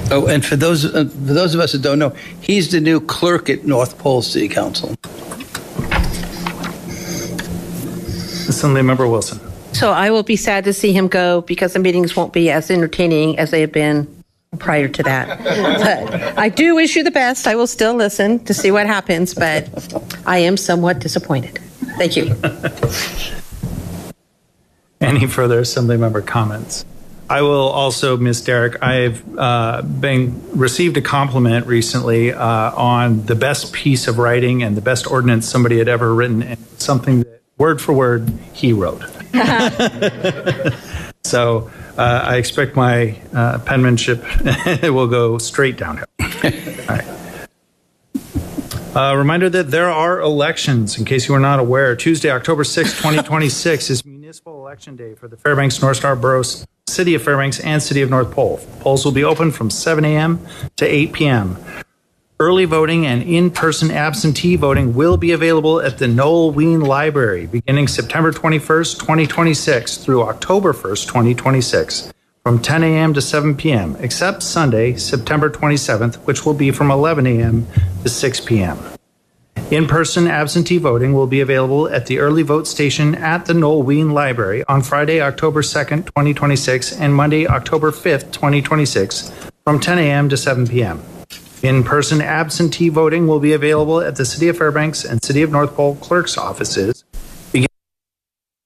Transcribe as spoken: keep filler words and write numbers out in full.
Oh, and for those uh, for those of us that don't know, he's the new clerk at North Pole City Council. Assemblymember Wilson. So I will be sad to see him go because the meetings won't be as entertaining as they have been prior to that. But I do wish you the best. I will still listen to see what happens, but I am somewhat disappointed. Thank you. Any further Assemblymember comments? I will also, Miz Derrick, I've uh, been received a compliment recently uh, on the best piece of writing and the best ordinance somebody had ever written, and something that word for word he wrote. So uh, I expect my uh, penmanship will go straight downhill. All right. Uh, reminder that there are elections, in case you were not aware. Tuesday, October sixth, twenty twenty-six is Municipal Election Day for the Fairbanks North Star Boroughs, City of Fairbanks, and City of North Pole. Polls will be open from seven a.m. to eight p.m. Early voting and in-person absentee voting will be available at the Noel Ween Library beginning September twenty-first, twenty twenty-six through October first, twenty twenty-six from ten a.m. to seven p.m., except Sunday, September twenty-seventh, which will be from eleven a.m. to six p.m. In-person absentee voting will be available at the early vote station at the Noel Ween Library on Friday, October second, twenty twenty-six, and Monday, October fifth, twenty twenty-six from ten a.m. to seven p.m. In-person absentee voting will be available at the City of Fairbanks and City of North Pole clerk's offices